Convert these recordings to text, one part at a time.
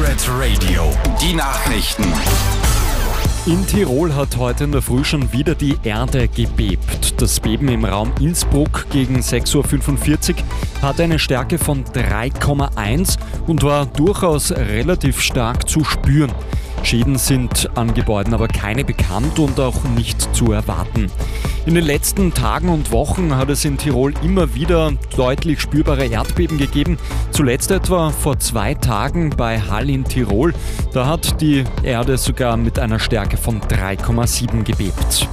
Pirate Radio, die Nachrichten. In Tirol hat heute in der Früh schon wieder die Erde gebebt. Das Beben im Raum Innsbruck gegen 6.45 Uhr hatte eine Stärke von 3,1 und war durchaus relativ stark zu spüren. Schäden sind an Gebäuden aber keine bekannt und auch nicht zu erwarten. In den letzten Tagen und Wochen hat es in Tirol immer wieder deutlich spürbare Erdbeben gegeben. Zuletzt etwa vor 2 Tagen bei Hall in Tirol. Da hat die Erde sogar mit einer Stärke von 3,7 gebebt.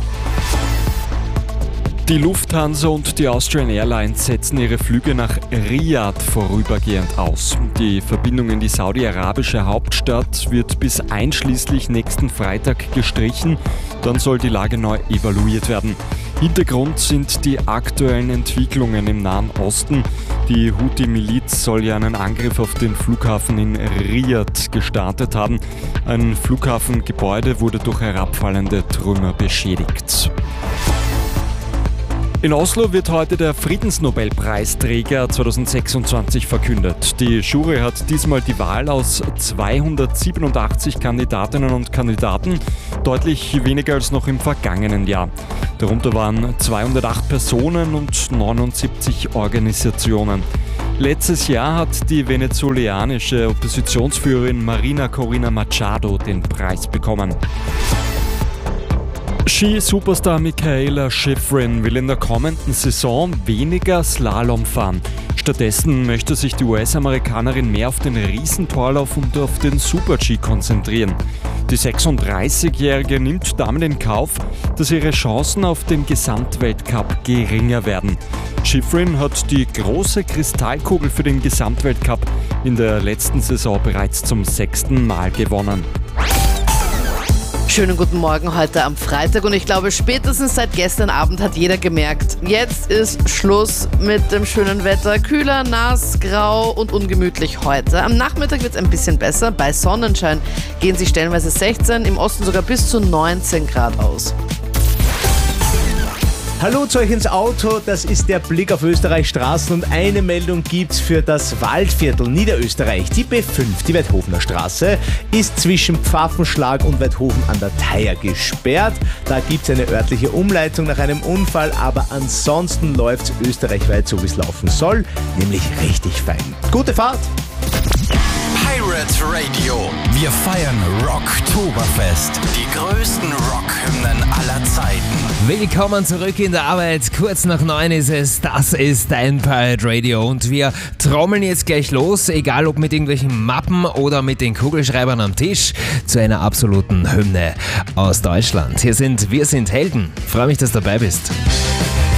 Die Lufthansa und die Austrian Airlines setzen ihre Flüge nach Riyadh vorübergehend aus. Die Verbindung in die saudi-arabische Hauptstadt wird bis einschließlich nächsten Freitag gestrichen. Dann soll die Lage neu evaluiert werden. Hintergrund sind die aktuellen Entwicklungen im Nahen Osten. Die Houthi-Miliz soll ja einen Angriff auf den Flughafen in Riyadh gestartet haben. Ein Flughafengebäude wurde durch herabfallende Trümmer beschädigt. In Oslo wird heute der Friedensnobelpreisträger 2026 verkündet. Die Jury hat diesmal die Wahl aus 287 Kandidatinnen und Kandidaten, deutlich weniger als noch im vergangenen Jahr. Darunter waren 208 Personen und 79 Organisationen. Letztes Jahr hat die venezuelanische Oppositionsführerin Marina Corina Machado den Preis bekommen. Ski-Superstar Mikaela Shiffrin will in der kommenden Saison weniger Slalom fahren. Stattdessen möchte sich die US-Amerikanerin mehr auf den Riesentorlauf und auf den Super-G konzentrieren. Die 36-Jährige nimmt damit in Kauf, dass ihre Chancen auf den Gesamtweltcup geringer werden. Shiffrin hat die große Kristallkugel für den Gesamtweltcup in der letzten Saison bereits zum 6. Mal gewonnen. Schönen guten Morgen heute am Freitag und ich glaube, spätestens seit gestern Abend hat jeder gemerkt, jetzt ist Schluss mit dem schönen Wetter. Kühler, nass, grau und ungemütlich heute. Am Nachmittag wird es ein bisschen besser. Bei Sonnenschein gehen sie stellenweise 16, im Osten sogar bis zu 19 Grad aus. Hallo zu euch ins Auto, das ist der Blick auf Österreichs Straßen und eine Meldung gibt's für das Waldviertel Niederösterreich. Die B5, die Weidhofener Straße, ist zwischen Pfaffenschlag und Weidhofen an der Theier gesperrt. Da gibt's eine örtliche Umleitung nach einem Unfall, aber ansonsten läuft's österreichweit so, wie es laufen soll, nämlich richtig fein. Gute Fahrt! Pirate Radio, wir feiern Rocktoberfest. Die größten Rockhymnen aller Zeiten. Willkommen zurück in der Arbeit. Kurz nach 9 ist es. Das ist dein Pirate Radio. Und wir trommeln jetzt gleich los, egal ob mit irgendwelchen Mappen oder mit den Kugelschreibern am Tisch, zu einer absoluten Hymne aus Deutschland. Wir sind Helden. Freue mich, dass du dabei bist.